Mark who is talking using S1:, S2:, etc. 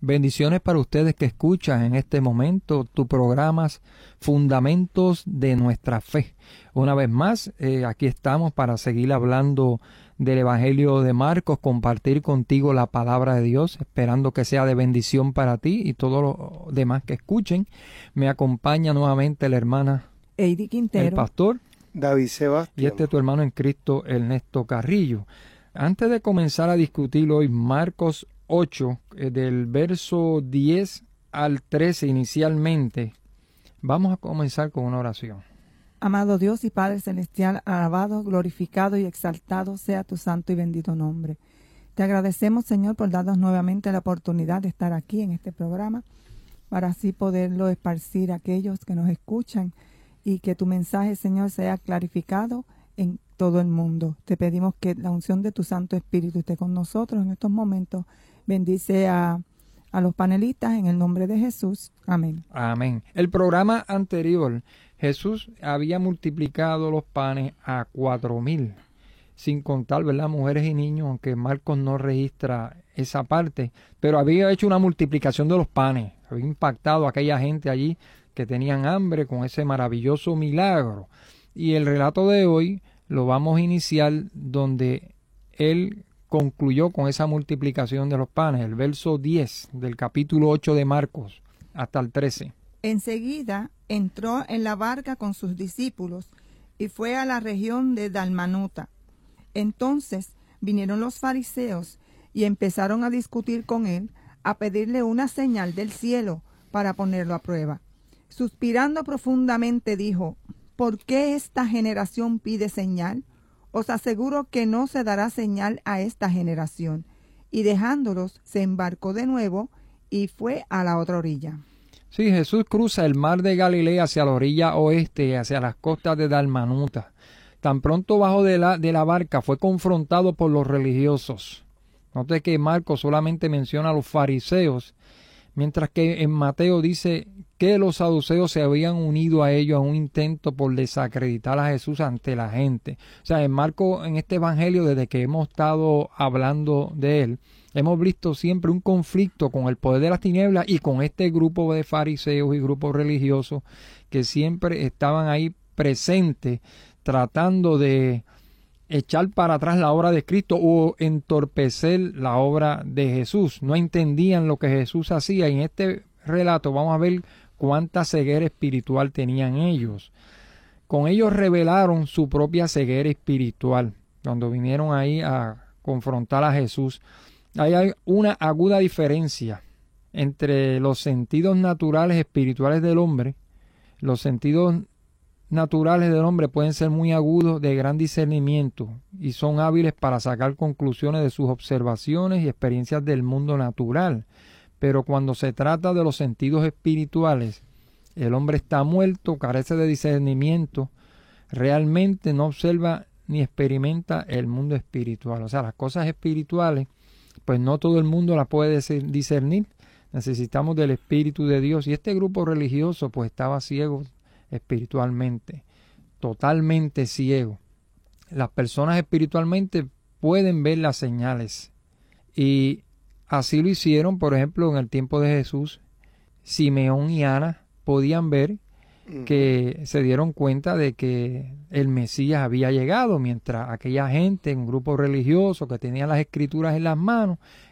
S1: Bendiciones para ustedes que escuchan en este momento tu programas Fundamentos de nuestra Fe. Una vez más, aquí estamos para seguir hablando del Evangelio de Marcos, compartir contigo la palabra de Dios, esperando que sea de bendición para ti y todos los demás que escuchen. Me acompaña nuevamente la hermana
S2: Eidy Quintero,
S1: el pastor
S3: David Sebastián
S1: y tu hermano en Cristo, Ernesto Carrillo. Antes de comenzar a discutir hoy Marcos 8, del verso 10 al 13 inicialmente, vamos a comenzar con una oración.
S2: Amado Dios y Padre Celestial, alabado, glorificado y exaltado sea tu santo y bendito nombre. Te agradecemos, Señor, por darnos nuevamente la oportunidad de estar aquí en este programa, para así poderlo esparcir a aquellos que nos escuchan y que tu mensaje, Señor, sea clarificado en todo el mundo. Te pedimos que la unción de tu Santo Espíritu esté con nosotros en estos momentos. Bendice a los panelistas en el nombre de Jesús. Amén.
S1: Amén. El programa anterior, Jesús había multiplicado los panes a 4,000, sin contar, ¿verdad?, mujeres y niños, aunque Marcos no registra esa parte, pero había hecho una multiplicación de los panes, había impactado a aquella gente allí que tenían hambre con ese maravilloso milagro. Y el relato de hoy lo vamos a iniciar donde él concluyó con esa multiplicación de los panes, el verso 10 del capítulo 8 de Marcos hasta el 13.
S2: Enseguida entró en la barca con sus discípulos y fue a la región de Dalmanuta. Entonces vinieron los fariseos y empezaron a discutir con él, a pedirle una señal del cielo para ponerlo a prueba. Suspirando profundamente dijo: ¿Por qué esta generación pide señal? Os aseguro que no se dará señal a esta generación. Y dejándolos, se embarcó de nuevo y fue a la otra orilla.
S1: Sí, Jesús cruza el mar de Galilea hacia la orilla oeste, hacia las costas de Dalmanuta. Tan pronto bajó de la barca, fue confrontado por los religiosos. Note que Marcos solamente menciona a los fariseos, mientras que en Mateo dice que los saduceos se habían unido a ellos a un intento por desacreditar a Jesús ante la gente. O sea, en Marcos, en este evangelio, desde que hemos estado hablando de él, hemos visto siempre un conflicto con el poder de las tinieblas y con este grupo de fariseos y grupos religiosos que siempre estaban ahí presentes, tratando de echar para atrás la obra de Cristo o entorpecer la obra de Jesús. No entendían lo que Jesús hacía, y en este relato vamos a ver cuánta ceguera espiritual tenían ellos. Con ellos revelaron su propia ceguera espiritual cuando vinieron ahí a confrontar a Jesús. Ahí hay una aguda diferencia entre los sentidos naturales espirituales del hombre. Los sentidos naturales del hombre pueden ser muy agudos, de gran discernimiento, y son hábiles para sacar conclusiones de sus observaciones y experiencias del mundo natural. Pero cuando se trata de los sentidos espirituales, el hombre está muerto, carece de discernimiento, realmente no observa ni experimenta el mundo espiritual. O sea, las cosas espirituales, pues no todo el mundo las puede discernir. Necesitamos del Espíritu de Dios. Y este grupo religioso pues estaba ciego espiritualmente, totalmente ciego. Las personas espiritualmente pueden ver las señales, y así lo hicieron, por ejemplo, en el tiempo de Jesús. Simeón y Ana podían ver, que se dieron cuenta de que el Mesías había llegado, mientras aquella gente, un grupo religioso que tenía las escrituras en las manos,